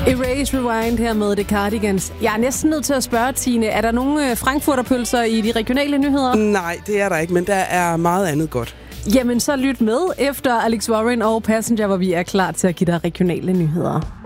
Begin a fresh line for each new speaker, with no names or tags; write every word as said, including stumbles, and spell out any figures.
Erase Rewind her med The Cardigans. Jeg er næsten nødt til at spørge, Tine, er der nogle frankfurterpølser i de regionale nyheder?
Nej, det er der ikke, men der er meget andet godt.
Jamen, så lyt med efter Alex Warren og Passenger, hvor vi er klar til at give dig regionale nyheder.